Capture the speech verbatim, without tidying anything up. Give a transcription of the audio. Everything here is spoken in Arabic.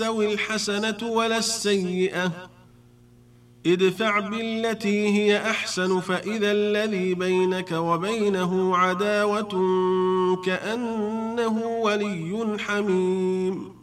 تستوي الحسنة ولا السيئة، ادفع بالتي هي أحسن فإذا الذي بينك وبينه عداوة كأنه ولي حميم.